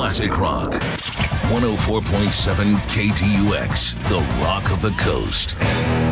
Classic Rock. 104.7 KTUX, the Rock of the Coast.